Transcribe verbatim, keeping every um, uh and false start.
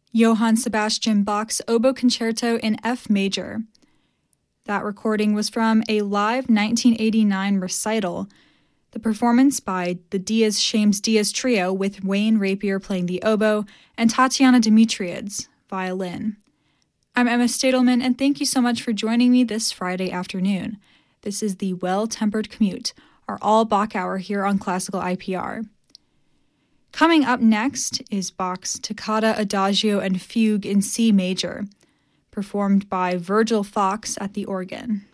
Johann Sebastian Bach's Oboe Concerto in F major. That recording was from a live nineteen eighty-nine recital, the performance by the Diaz Shames Diaz Trio with Wayne Rapier playing the oboe and Tatiana Dimitriades, violin. I'm Emma Stadelman, and thank you so much for joining me this Friday afternoon. This is the Well-Tempered Commute, our all-Bach hour here on Classical I P R. Coming up next is Bach's Toccata, Adagio, and Fugue in C major, performed by Virgil Fox at the organ.